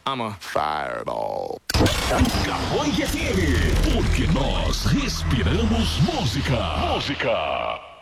I'm a fireball. Cowboy FM, porque nós respiramos música. Música.